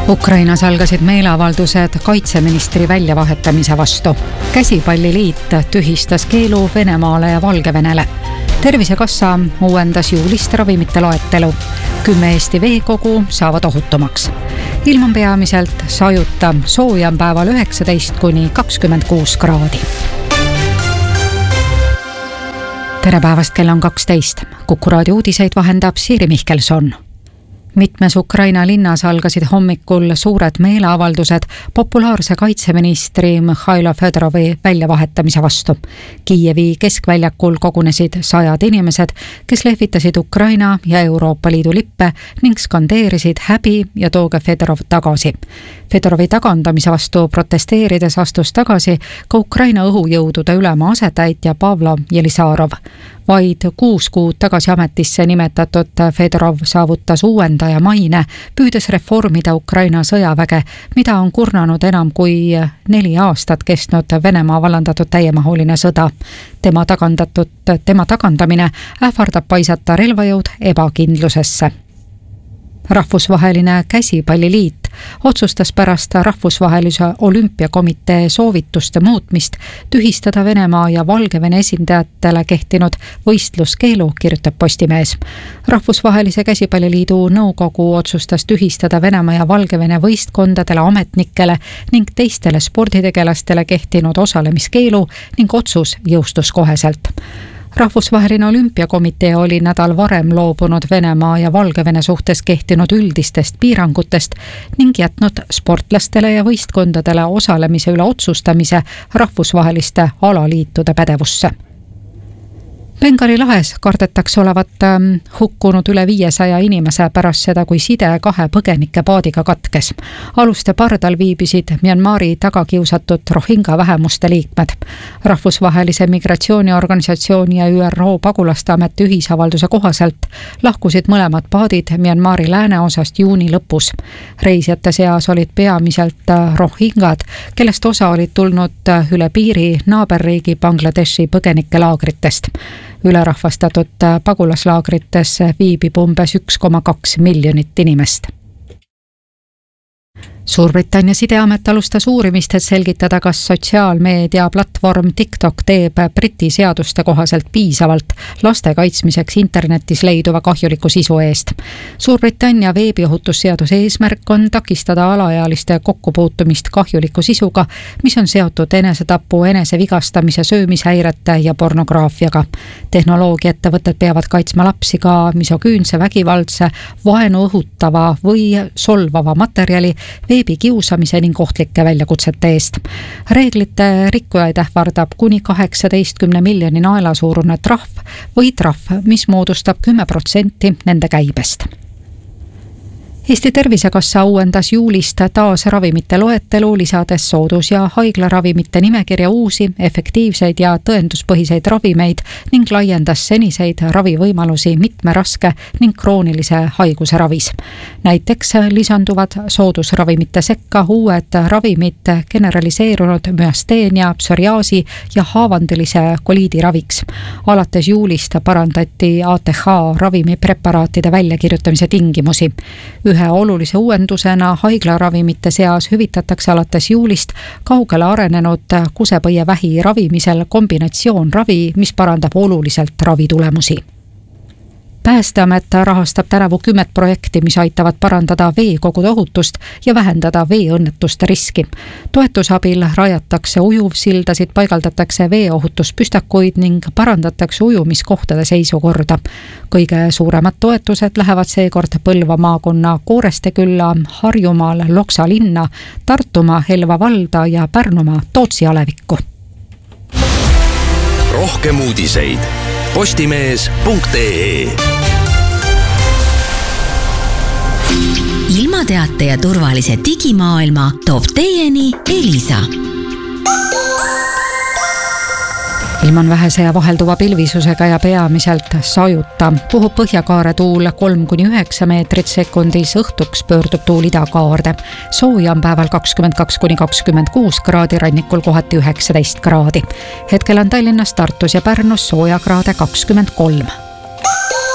Ukrainas algasid meeleavaldused kaitseministri väljavahetamise vastu. Käsipalliliit tühistas keelu Venemaale ja Valgevenele. Tervisekassa uuendas juulist ravimite loetelu. 10 Eesti veekogu saavad ohutumaks. Ilm on peamiselt sajuta, sooja on päeval 19–26 kraadi. Tere päevast, kell on 12. Kuku raadio uudiseid vahendab Siiri Mihkelson. Mitmes Ukraina linnas algasid hommikul suured meeleavaldused populaarse kaitseministri Mihhailo Fedorovi väljavahetamise vastu. Kiievi keskväljakul kogunesid 100 inimesed, kes lehvitasid Ukraina ja Euroopa Liidu lippe ning skandeerisid häbi ja tooge Fedorov tagasi. Fedorovi tagandamise vastu protesteerides astus tagasi ka Ukraina õhujõudude ülema asetäitja Pavlo Jelisarov. Vaid 6 kuud tagasi ametisse nimetatud Fedorov saavutas uuendaja maine, püüdes reformida Ukraina sõjaväge, mida on kurnanud enam kui 4 aastat kestnud Venemaa vallandatud täiemahuline sõda. Tema tagandamine ähvardab paisata relvajõud ebakindlusesse. Rahvusvaheline käsipalliliit otsustas pärast Rahvusvahelise Olümpiakomitee soovituste muutmist tühistada Venemaa ja Valgevene esindajatele kehtinud võistluskeelu, kirjutab Postimees. Rahvusvahelise käsipalliliidu nõukogu otsustas tühistada Venemaa ja Valgevene võistkondadele, ametnikele ning teistele sporditegelastele kehtinud osalemiskeelu ning otsus jõustus koheselt. Rahvusvaheline Olümpiakomitee oli nädal varem loobunud Venemaa ja Valgevene suhtes kehtinud üldistest piirangutest ning jätnud sportlastele ja võistkondadele osalemise üle otsustamise rahvusvaheliste alaliitude pädevusse. Bengali lahes kardetakse olevat hukkunud üle 500 inimese pärast seda, kui side 2 põgenike paadiga katkes. Aluste pardal viibisid Myanmari tagakiusatud Rohingya vähemuste liikmed. Rahvusvahelise migratsiooniorganisatsiooni ja ÜRO pagulaste ameti ühisavalduse kohaselt lahkusid mõlemad paadid Myanmari lääneosast juuni lõpus. Reisijate seas olid peamiselt Rohingyad, kellest osa olid tulnud üle piiri naaberriigi Bangladeshi põgenikelaagritest. Ülerahvastatud pagulaslaagrites viibib umbes 1,2 miljonit inimest. Suurbritannia sideamet alustas uurimist, et selgitada, kas sotsiaalmeedia platvorm TikTok teeb Briti seaduste kohaselt piisavalt laste kaitsmiseks internetis leiduva kahjuliku sisu eest. Suurbritannia veebiohutusseaduse eesmärk on takistada alaealiste kokkupuutumist kahjuliku sisuga, mis on seotud enesetapu, enesevigastamise, söömishäirete ja pornograafiaga. Tehnoloogiaettevõtted peavad kaitsma lapsi ka misogüünse, vägivaldse, vaenu õhutava või solvava materjali, veebikiusamise ning ohtlike väljakutsete eest. Reeglite rikkujaid ähvardab kuni 18 miljoni naela suurune trahv või trahv, mis moodustab 10% nende käibest. Eesti Tervisekassa uuendas juulist taas ravimite loetelu, lisades soodus- ja haiglaravimite nimekirja uusi, efektiivseid ja tõenduspõhiseid ravimeid ning laiendas seniseid ravivõimalusi mitme raske ning kroonilise haiguse ravis. Näiteks lisanduvad soodusravimite sekka uued ravimid generaliseerunud müasteenia, psoriaasi ja haavandilise koliidi raviks. Alates juulist parandati ATH ravimipreparaatide väljakirjutamise tingimusi. Ühe olulise uuendusena haiglaravimite seas hüvitatakse alates juulist kaugele arenenud kusepõievähi ravimisel kombinatsioonravi, mis parandab oluliselt ravitulemusi. Päästeamet rahastab tänavu 10 projekti, mis aitavad parandada veekogude ohutust ja vähendada veeõnnetuste riski. Toetusabil rajatakse ujuvsildasid, paigaldatakse veeohutuspüstakuid ning parandatakse ujumiskohtade seisukorda. Kõige suuremad toetused lähevad seekord Põlva maakonna Koorestekülla, Harjumaal Loksa linna, Tartumaa Helva valda ja Pärnumaa Tootsi alevikku. Rohkem uudiseid postimees.ee. Ilmateate ja turvalise digimaailma toob teieni Elisa. Ilm on vähese ja vahelduva pilvisusega ja peamiselt sajuta. Puhub põhjakaare tuul 3–9 meetrit sekundis, õhtuks pöördub tuul idakaarde. Sooja on päeval 22–26 kraadi, rannikul kohati 19 kraadi. Hetkel on Tallinnas, Tartus ja Pärnus soojakraade 23.